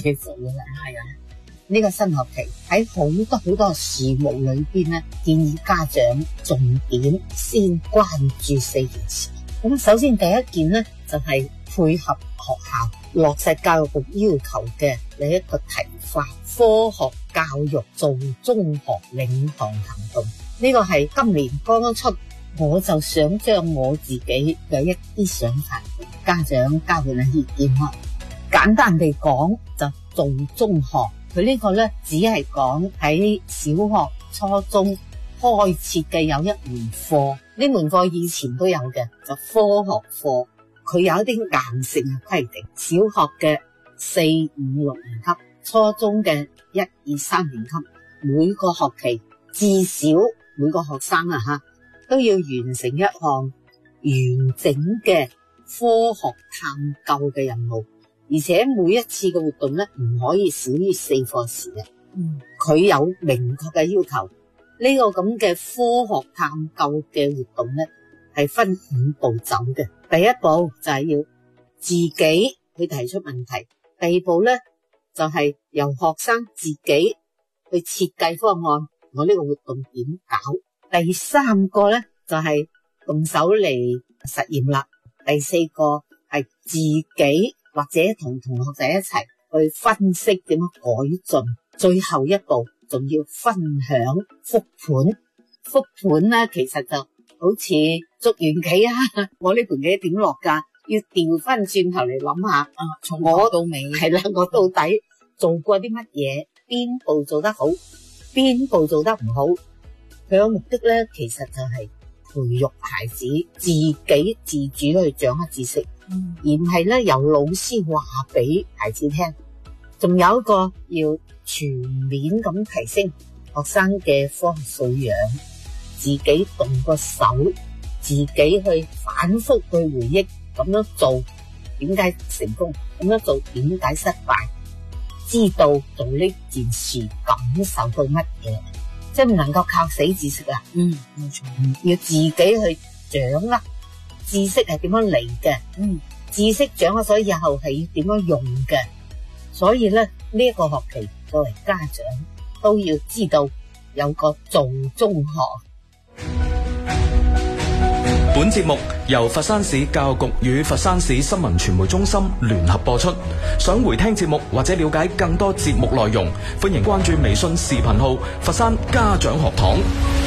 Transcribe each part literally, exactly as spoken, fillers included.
嘢做㗎啦。係啊，呢個新學期喺好多好多事務裏邊咧，建議家長重點先關注四件事。咁首先第一件咧就係、是、配合學校落實教育局要求嘅另一個提法，科學教育做中學領航行動。呢、這個係今年剛剛出，我就想將我自己嘅一啲想法同家長交換下意見咯。簡單地講，就做中學，佢呢個呢，只係講喺小學、初中開設嘅有一門課，呢門課以前都有嘅，就科學課。佢有一啲硬性嘅規定，小學嘅四五六年級，初中嘅一二三年級，每個學期至少每個學生啊吓都要完成一項完整嘅科學探究嘅任務，而且每一次嘅活動咧唔可以少於四課時嘅。嗯，佢有明確嘅要求。呢個咁嘅科學探究嘅活動咧係分五步走嘅。第一步就係要自己去提出問題，第二步咧就係由學生自己去設計方案，我呢個活動點搞。第三個咧就係動手嚟實驗啦。第四個係自己或者同同學仔一齊去分析點樣改進。最後一步仲要分享復盤。復盤咧其實就好似捉完棋啊，我呢盤棋點落噶，要調翻轉頭嚟諗下，啊，從我到尾係啦，我到底做過啲乜嘢，邊步做得好，邊步做得唔好。佢嘅目的咧，其實就係培育孩子自己自主去掌握知識，嗯、而唔係咧由老師話俾孩子聽。仲有一個要全面咁提升學生嘅科學素養，自己動個手，自己去反覆去回憶，咁樣做點解成功，咁樣做點解失敗，知道做呢件事感受到乜嘢，即係唔能夠靠死知識啦。嗯，冇錯，要自己去掌握知識係點樣嚟嘅。嗯，知識掌握咗以後係要點樣用嘅。所以咧呢一個學期作為家長都要知道有個做中學。 本節目由佛山市教育局與佛山市新聞傳媒中心聯合播出。想回聽節目或者了解更多節目內容，歡迎關注微信視頻號佛山家長學堂。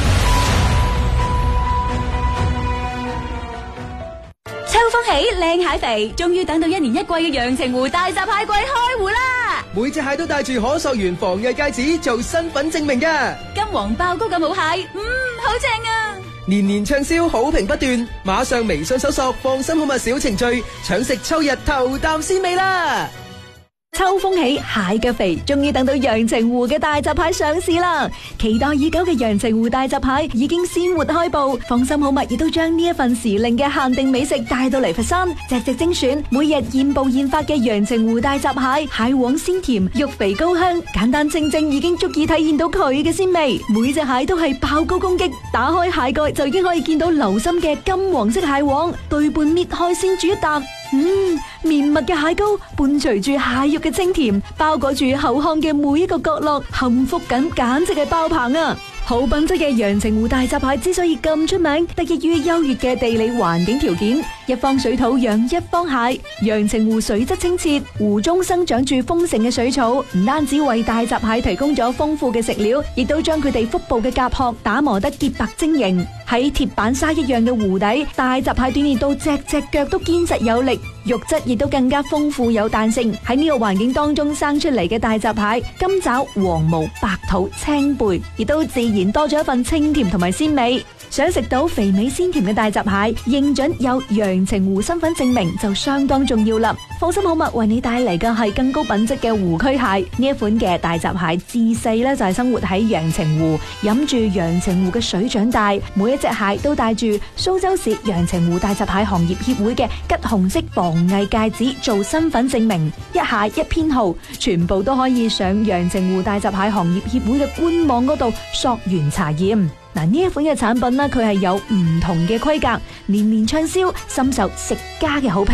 秋風起，靚蟹肥，終於等到一年一季嘅陽澄湖大閘蟹季開湖啦！ 每隻蟹都帶住可溯源防偽戒指做身份證明嘅。 金黃爆膏嘅母蟹，嗯，好正啊！ 年年暢銷，好評不斷，馬上微信搜索放心好物小程序，搶食秋日頭啖鮮味啦！ 秋風起，蟹腳肥，終於等到陽澄湖嘅大閘蟹上市啦！期待已久嘅陽澄湖大閘蟹已經鮮活開步，放心好物亦都將呢一份時令嘅限定美食帶到嚟佛山，隻隻精選，每日現捕現發嘅陽澄湖大閘蟹，蟹黃鮮甜，肉肥膏香，簡單清蒸已經足以體現到佢嘅鮮味。每隻蟹都係爆膏攻擊，打開蟹蓋就已經可以見到流心嘅金黃色蟹黃，對半搣開先煮一啖。嗯，綿密嘅蟹膏伴隨住蟹肉嘅清甜，包裹住口腔嘅每一個角落，幸福感簡直係爆棚啊！好品質嘅陽澄湖大閘蟹之所以咁出名，得益於優越嘅地理環境條件，一方水土養一方蟹。陽澄湖水質清澈，湖中生長住豐盛嘅水草，唔單止為大閘蟹提供咗豐富嘅食料，亦都將佢哋腹部嘅甲殼打磨得潔白晶瑩。喺鐵板沙一樣嘅湖底，大閘蟹鍛煉到隻隻腳都堅實有力，肉質亦都更加豐富有彈性。喺呢個環境當中生出嚟嘅大閘蟹，金爪、黃毛、白肚、青背，亦都自然多咗一份清甜同埋鮮味。想食到肥美鮮甜嘅大閘蟹，認準有陽澄湖身份證明就相當重要啦。放心好物為你帶嚟嘅係更高品質嘅湖區蟹，呢一款嘅大閘蟹自細咧就係生活喺陽澄湖，飲住陽澄湖嘅水長大，每一隻蟹都帶住蘇州市陽澄湖大閘蟹行業協會嘅橘紅色防偽戒指做身份證明，一蟹一編號，全部都可以上陽澄湖大閘蟹行業協會嘅官網嗰度溯源查驗。嗱，呢一款嘅產品呢，佢係有唔同嘅規格，年年暢銷，深受食家嘅好評。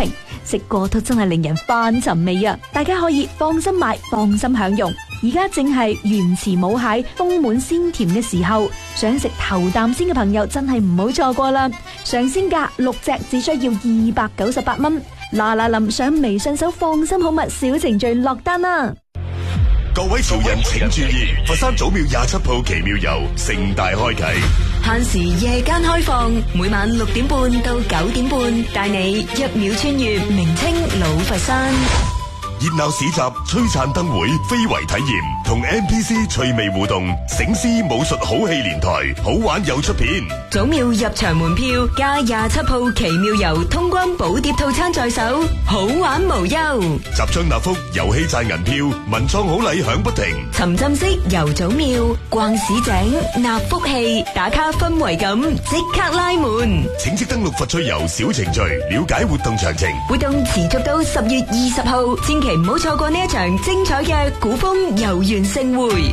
食過都真係令人翻尋味啊！大家可以放心買，放心享用。而家正係原池母蟹豐滿鮮甜嘅時候，想食頭啖先嘅朋友真係唔好錯過啦！上鮮價六隻只需要二百九十八蚊。嗱嗱臨上微信搜放心好物小程序落單啦！ 各位潮人請注意，佛山祖廟廿七號奇妙遊盛大開啟， 限時夜間開放，每晚六點半到九點半，帶你一秒穿越名稱老佛山。 熱鬧市集、璀璨燈會、非遺體驗同 N P C 趣味互動，醒獅武術好戲連台，好玩又出片。 祖廟入場門票加廿七號奇妙遊通關寶碟套餐在手，好玩無憂。 集章納福，遊戲賺銀票，文創好禮響不停。 沉浸式遊祖廟，逛市井，納福氣，打卡氛圍感，即刻拉門。 請即登錄佛趣遊小程序，了解活動詳情。 活動持續到十月二十號，千祈唔好錯過呢一場精彩嘅古風遊園盛會。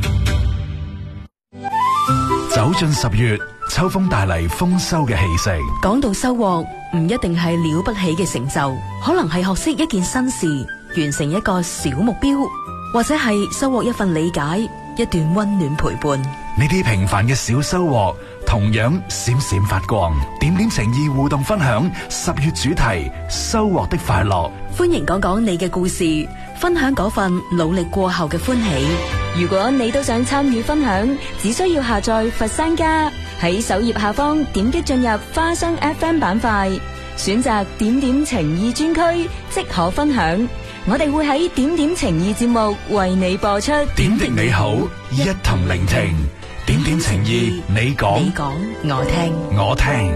走進十月，秋風帶嚟豐收嘅氣息。 講到收穫，唔一定係了不起嘅成就，可能係學識一件新事，完成一個小目標，或者係收穫一份理解，一段溫暖陪伴。 呢啲平凡嘅小收穫，同樣閃閃發光。點點情意互動分享十月主題：收穫的快樂。 歡迎講講你嘅故事，分享嗰份努力過後嘅歡喜。如果你都想參與分享，只需要下載佛山家，喺首頁下方點擊進入花生 F M 板塊，選擇點點情意專區，即可分享。我哋會喺點點情意節目為你播出。 點滴你好，一同聆聽。點點情意，你講， 你講，我聽， 我聽。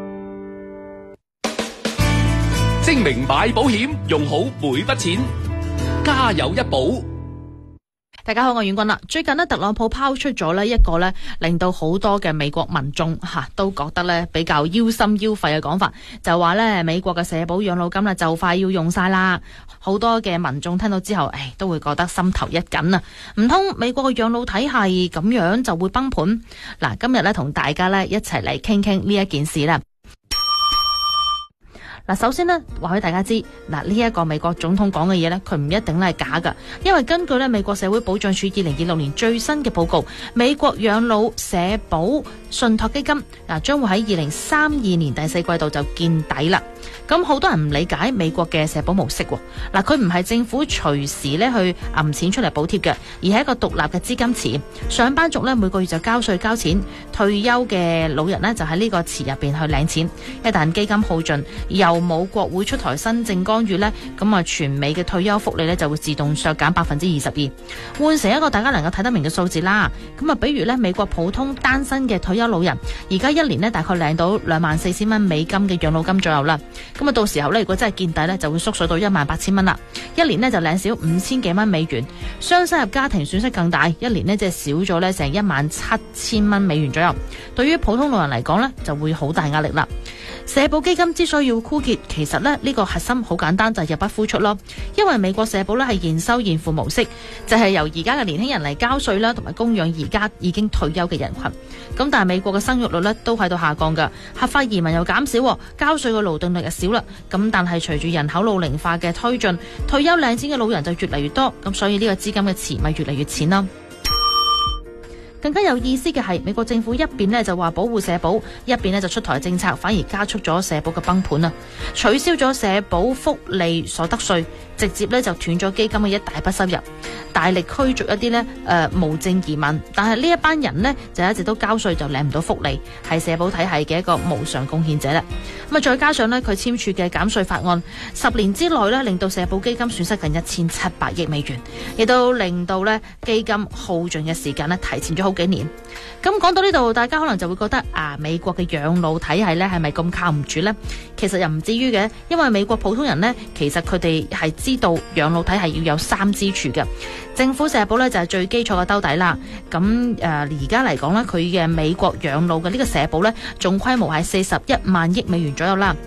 精明買保險，用好每筆錢，家有一保。 大家好，我係遠君啦。最近呢，特朗普拋出咗呢一個呢，令到好多嘅美國民眾吓都覺得呢比較腰心腰肺嘅講法，就話呢美國嘅社保養老金呢就快要用晒啦。好多嘅民眾聽到之後，誒都會覺得心頭一緊啊！唔通美國嘅養老體系咁樣就會崩盤？嗱，今日呢，同大家呢一齊嚟傾傾呢一件事啦。嗱，首先呢，話俾大家知，嗱呢一個美國總統講嘅嘢呢，佢唔一定係假噶，因為根據呢美國社會保障署二零二六年最新嘅報告，美國養老社保信託基金嗱將會喺二零三二年第四季度就見底啦。咁好多人唔理解美國嘅社保模式，嗱佢唔係政府隨時咧去揞錢出嚟補貼嘅，而係一個獨立嘅資金池。上班族咧每個月就交稅交錢，退休嘅老人呢就喺呢個池入邊去領錢。一旦基金耗盡，又冇國會出台新政干預呢，咁啊全美嘅退休福利呢就會自動削減百分之二十二，換成一個大家能夠睇得明嘅數字啦。咁啊，比如呢美國普通單身嘅退休老人，而家一年呢大概領到兩萬四千蚊美金嘅養老金左右啦。咁啊，到時候咧，如果真係見底咧，就會縮水到一萬八千蚊啦。一年呢就領少五千幾蚊美元，雙收入家庭損失更大，一年呢即係少咗咧成一萬七千蚊美元左右。對於普通老人嚟講咧，就會好大壓力啦。社保基金之所以要枯竭，其實咧呢個核心好簡單，就係入不敷出咯。因為美國社保咧係現收現付模式，就係由而家嘅年輕人嚟交稅啦，同埋供養而家已經退休嘅人群。咁但係美國嘅生育率咧都喺度下降噶，合法移民又減少，交稅嘅勞動力又少啦。咁但係隨住人口老齡化嘅推進，退休領錢嘅老人就越嚟越多，咁所以呢個資金嘅池咪越嚟越淺啦。更加有意思嘅係，美國政府一邊呢就話保護社保，一邊呢就出台政策，反而加速咗社保嘅崩盤啊！取消咗社保福利所得稅，直接呢就斷咗基金嘅一大筆收入，大力驅逐一啲呢誒、呃、無證移民。但係呢一班人呢，就一直都交稅就領唔到福利，係社保體系嘅一個無償貢獻者啦。咁啊，再加上呢，佢簽署嘅減稅法案，十年之內呢令到社保基金損失近一千七百億美元，亦都令到呢基金耗盡嘅時間呢提前咗好幾年。咁講到呢度，大家可能就會覺得啊，美國嘅養老體系呢係咪咁靠唔住呢？其實又唔至於嘅，因為美國普通人呢，其實佢哋係知道養老體系要有三支柱嘅。政府社保呢就係最基礎嘅兜底啦。咁誒而家嚟講呢，佢嘅美國養老嘅呢個社保呢，總規模係四十一萬億美元左右啦。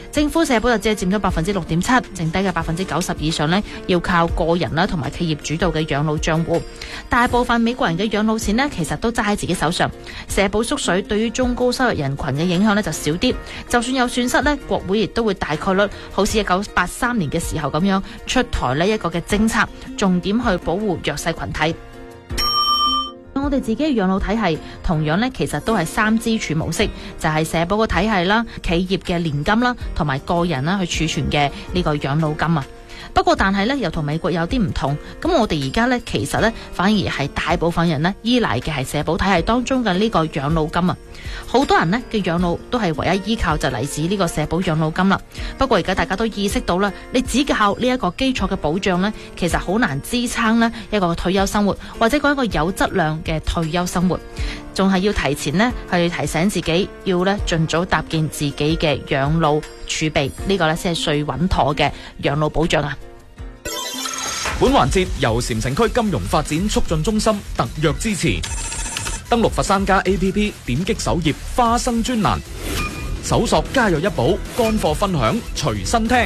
政府社保就只係佔咗百分之六點七，剩低嘅百分之九十以上呢，要靠個人啦同埋企業主導嘅養老賬戶。大部分美國人嘅養老錢呢，其實都揸喺自己手上。社保縮水對於中高收入人群嘅影響呢就少啲，就算有損失呢，國會亦都會大概率好似一九八三年嘅時候咁樣出台呢一個嘅政策，重點去保護弱勢群體。我哋自己嘅養老體系同樣咧，其實都係三支柱模式，就係社保嘅體系啦、企業嘅年金啦，同埋個人啦去儲存嘅呢個養老金啊。不過但係咧，又同美國有啲唔同。咁我哋而家咧，其實咧反而係大部分人咧依賴嘅係社保體系當中嘅呢個養老金啊。好多人呢嘅養老都係唯一依靠就嚟自呢個社保養老金啦。不過而家大家都意識到啦，你只靠呢一個基礎嘅保障呢，其實好難支撐呢一個退休生活，或者講一個有質量嘅退休生活，仲係要提前呢去提醒自己，要呢盡早搭建自己嘅養老儲備，呢個呢先係最穩妥嘅養老保障啊！ 本環節由禪城區金融發展促進中心特約支持。登錄佛山家 A P P， 點擊首頁花生專欄，搜索家有一寶乾貨分享，隨身聽。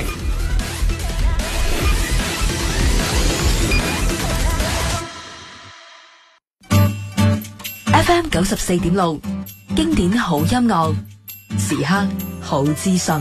F M 九十四點六，經典好音樂，時刻好資訊。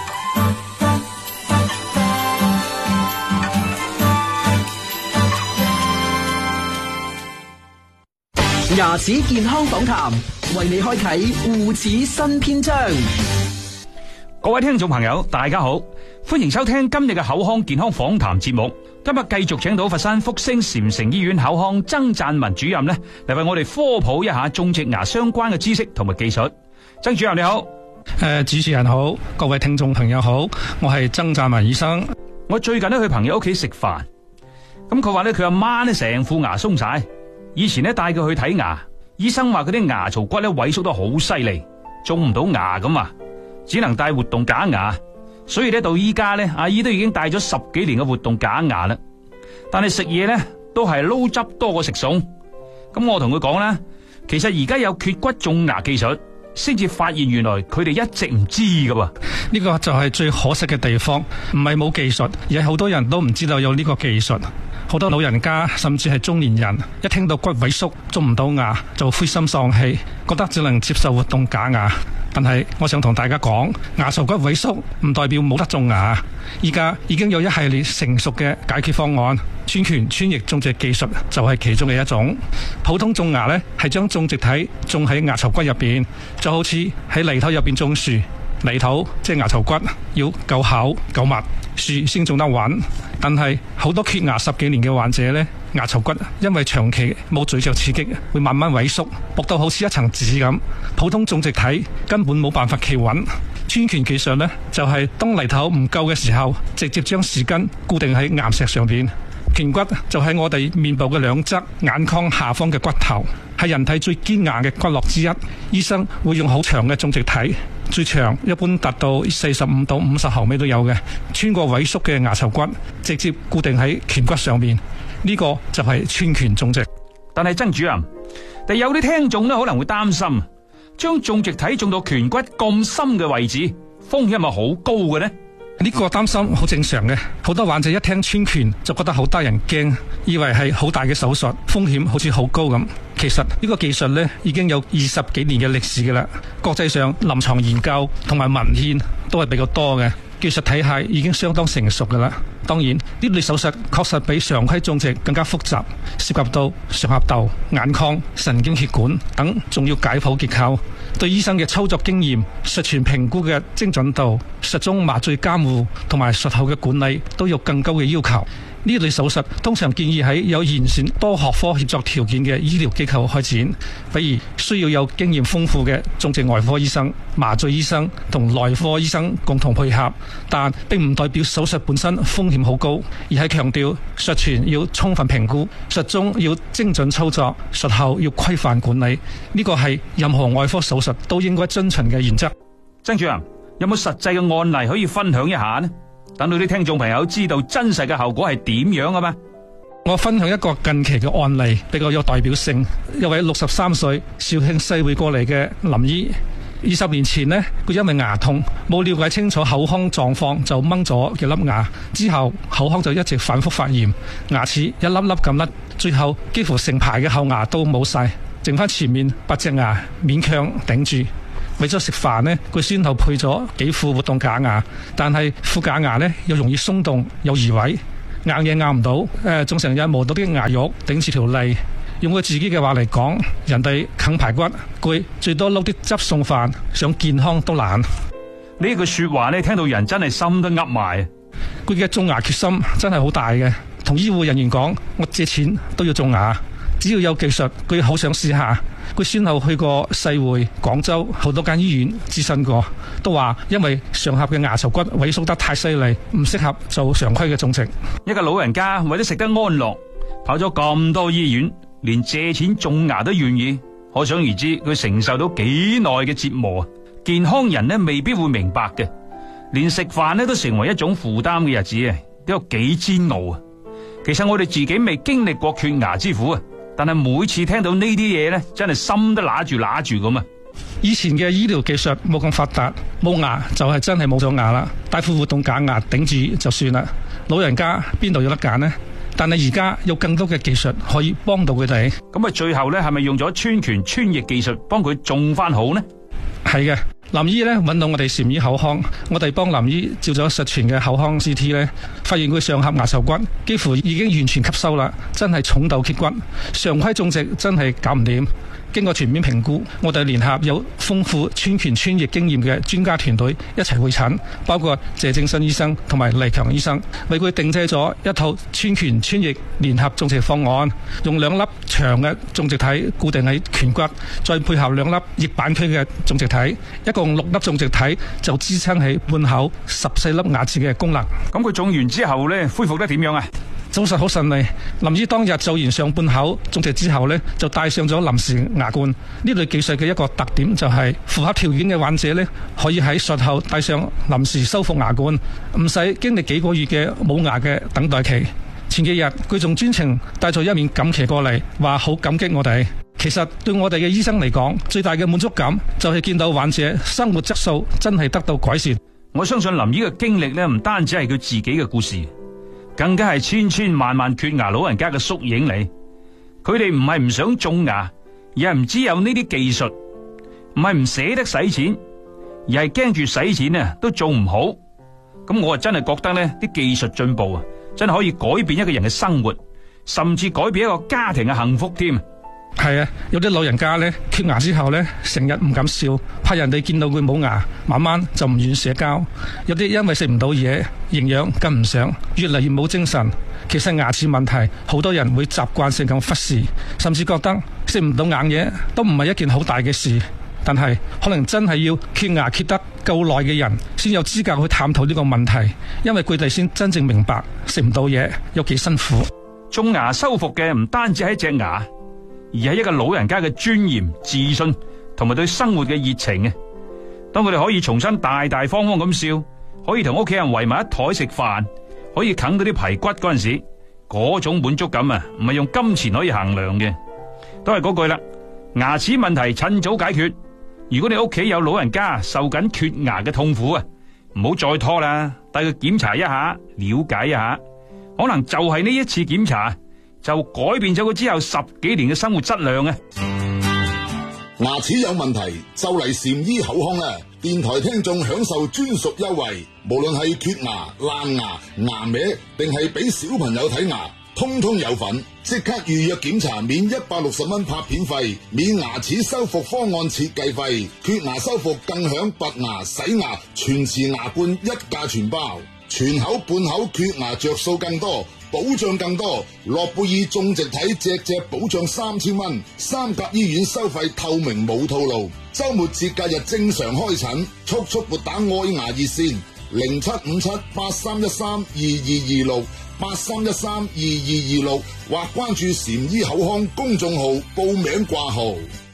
牙齒健康訪談，為你開啟護齒新篇章。 各位聽眾朋友，大家好，歡迎收聽今日嘅口腔健康訪談節目。今日繼續請到佛山福星禪城醫院口腔曾贊文主任呢，嚟為我哋科普一下種植牙相關嘅知識同埋技術。曾主任你好。 誒、呃，主持人好，各位聽眾朋友好，我係曾贊文醫生。 我最近呢去朋友屋企食飯，咁佢話呢佢阿媽呢成副牙鬆晒。以前咧帶佢去睇牙，醫生話佢啲牙槽骨咧萎縮得好犀利，種唔到牙咁啊，只能戴活動假牙。所以咧到依家咧，阿姨都已經戴咗十幾年嘅活動假牙啦。但係食嘢咧都係撈汁多過食餸。咁我同佢講啦，其實而家有缺骨種牙技術，先至發現原來佢哋一直唔知噶。 呢個就係最可惜嘅地方，唔係冇技術，而係好多人都唔知道有呢個技術。好多老人家甚至係中年人，一聽到骨萎縮種唔到牙就灰心喪氣，覺得只能接受活動假牙。但係我想同大家講，牙槽骨萎縮唔代表冇得種牙，依家已經有一系列成熟嘅解決方案，穿顴穿液種植技術就係其中嘅一種。普通種牙呢係將種植體種喺牙槽骨入邊，就好似喺泥土入邊種樹，泥土即係牙槽骨要夠厚夠密，樹先種得穩。但係好多缺牙十幾年嘅患者呢，牙槽骨因為長期冇咀嚼刺激，會慢慢萎縮，薄到好似一層紙咁。普通種植體根本冇辦法企穩。穿顴技術呢，就係、是、當泥土唔夠嘅時候，直接將樹根固定喺岩石上邊。顴骨就喺我哋面部嘅兩側眼眶下方嘅骨頭，係人體最堅硬嘅骨骼之一。醫生會用好長嘅種植體，最長一般達到四十五到五十毫米都有嘅，穿過萎縮嘅牙槽骨，直接固定喺顴骨上面。呢、這個就係穿顴種植。 但係曾主任，但有啲聽眾咧可能會擔心，將種植體種到顴骨咁深嘅位置，風險係咪好高嘅呢？ 呢個擔心好正常嘅，好多患者一聽穿顴就覺得好得人驚，以為係好大嘅手術，風險好似好高咁。其實呢個技術呢已經有二十幾年嘅歷史㗎啦，國際上臨床研究同埋文獻都係比較多嘅，技術體系已經相當成熟㗎啦。當然呢類手術確實比常規種植更加複雜，涉及到上頜竇、眼眶、神經血管等重要解剖結構，對醫生嘅操作經驗、術前評估嘅精準度、術中麻醉監護同埋術後嘅管理都有更高嘅要求。呢類手術通常建議喺有完善多學科協作條件嘅醫療機構開展，比如需要有經驗豐富嘅種植外科醫生、麻醉醫生同內科醫生共同配合，但並唔代表手術本身風險好高，而係強調術前要充分評估，術中要精準操作，術後要規範管理。呢個係任何外科手術都應該遵循嘅原則。 曾主任，有冇實際嘅案例可以分享一下呢？等到啲聽眾朋友知道真實嘅效果係點樣嘅嘛？ 我分享一個近期嘅案例，比較有代表性。一位六十三歲肇慶西會過嚟嘅林醫， 二十年前呢，佢因為牙痛，冇了解清楚口腔狀況，就掹咗幾粒牙，之後口腔就一直反覆發炎，牙齒一粒粒咁甩，最後幾乎成排嘅後牙都冇晒，剩翻前面八隻牙勉強頂住。為咗食飯呢，佢先後配咗幾副活動假牙，但係副假牙呢又容易鬆動，有移位，硬嘢硬唔到，誒、呃，仲成日磨到啲牙肉頂住條脷。用佢自己嘅話嚟講，人哋啃排骨，佢最多撈啲汁送飯，想健康都難。 呢句說話呢，聽到人真係心都噏埋。 佢嘅種牙決心真係好大嘅，同醫護人員講，我借錢都要種牙，只要有技術，佢好想試下。佢先後去過世匯、廣州好多間醫院諮詢過，都話因為上頜嘅牙槽骨萎縮得太犀利，唔適合做常規嘅種植。 一個老人家為咗食得安樂，跑咗咁多醫院，連借錢種牙都願意，可想而知佢承受到幾耐嘅折磨。健康人呢未必會明白嘅，連食飯呢都成為一種負擔嘅日子啊，都有幾煎熬啊！其實我哋自己未經歷過缺牙之苦啊，但係每次聽到呢啲嘢呢，真係心都揦住揦住咁啊！ 以前嘅醫療技術冇咁發達，冇牙就係真係冇咗牙啦，戴副活動假牙頂住就算啦。老人家邊度有得揀呢？但係而家有更多嘅技術可以幫到佢哋。 咁啊，最後呢係咪用咗穿顴穿液技術幫佢種翻好呢？ 係嘅，林醫呢揾到我哋禪醫口腔，我哋幫林醫照咗實存嘅口腔 C T 呢，發現佢上頜牙槽骨幾乎已經完全吸收啦，真係重度缺骨，常規種植真係搞唔掂。經過全面評估，我哋聯合有豐富穿顴穿液經驗嘅專家團隊一齊會診，包括謝正新醫生同埋黎強醫生，為佢定製咗一套穿顴穿液聯合種植方案，用兩粒長嘅種植體固定喺顴骨，再配合兩粒液板區嘅種植體，一共六粒種植體就支撐起半口十四粒牙齒嘅功能。 咁佢種完之後呢，恢復得點樣啊？ 做實好順利，林醫當日做完上半口種植之後呢，就戴上咗臨時牙冠。呢類技術嘅一個特點就係符合條件嘅患者呢，可以喺術後戴上臨時修復牙冠，唔使經歷幾個月嘅冇牙嘅等待期。前幾日佢仲專程帶咗一面錦旗過嚟，話好感激我哋。其實對我哋嘅醫生嚟講，最大嘅滿足感就係見到患者生活質素真係得到改善。 我相信林醫嘅經歷呢，唔單止係佢自己嘅故事，更加係千千萬萬缺牙老人家嘅縮影嚟。佢哋唔係唔想種牙，而係唔知有呢啲技術，唔係唔捨得使錢，而係驚住使錢啊都做唔好。咁我啊真係覺得呢啲技術進步啊，真係可以改變一個人嘅生活，甚至改變一個家庭嘅幸福添。 係啊，有啲老人家呢，缺牙之後呢，成日唔敢笑，怕人哋見到佢冇牙，慢慢就唔願社交。有啲因為食唔到嘢，營養跟唔上，越嚟越冇精神。其實牙齒問題，好多人會習慣性咁忽視，甚至覺得食唔到硬嘢都唔係一件好大嘅事。但係可能真係要缺牙缺得夠耐嘅人，先有資格去探討呢個問題，因為佢哋先真正明白食唔到嘢有幾辛苦。 種牙修復嘅唔單止係隻牙，而係一個老人家嘅尊嚴、自信同埋對生活嘅熱情啊！當佢哋可以重新大大方方咁笑，可以同屋企人圍埋一台食飯，可以啃到啲排骨嗰陣時，嗰種滿足感啊，唔係用金錢可以衡量嘅。都係嗰句啦，牙齒問題趁早解決。如果你屋企有老人家受緊缺牙嘅痛苦啊，唔好再拖啦，帶佢檢查一下，了解一下，可能就係呢一次檢查，就改變咗佢之後十幾年嘅生活質量啊！ 牙齒有問題就嚟禪醫口腔啦！電台聽眾享受專屬優惠，無論係缺牙、爛牙、牙歪，定係俾小朋友睇牙，通通有份。即刻預約檢查，免一百六十蚊拍片費，免牙齒修復方案設計費，缺牙修復更享拔牙、洗牙、全瓷牙冠一價全包，全口半口缺牙着數更多，保障更多。諾貝爾種植體隻隻保障三千蚊，三甲醫院收費透明冇套路，周末節假日正常開診，速速撥打愛牙熱線零七五七八三一三二二二六八三一三二二二六，或關注禪醫口腔公眾號報名掛號。